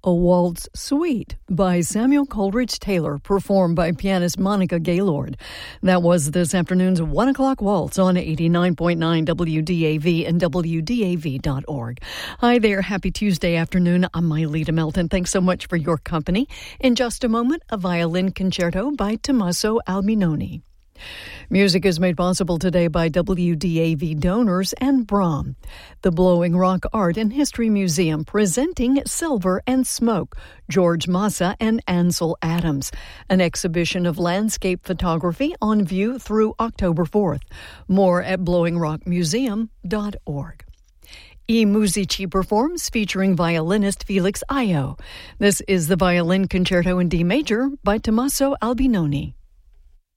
A Waltz Suite by Samuel Coleridge Taylor, performed by pianist Monica Gaylord. That was this afternoon's 1 o'clock waltz on 89.9 WDAV and WDAV.org. Hi there. Happy Tuesday afternoon. I'm Mylita Melton. Thanks so much for your company. In just a moment, a violin concerto by Tommaso Albinoni. Music is made possible today by WDAV donors and Brahm. The Blowing Rock Art and History Museum presenting Silver and Smoke, George Massa and Ansel Adams, an exhibition of landscape photography on view through October 4th. More at blowingrockmuseum.org. I Musici performs featuring violinist Felix Ayo. This is the Violin Concerto in D major by Tommaso Albinoni.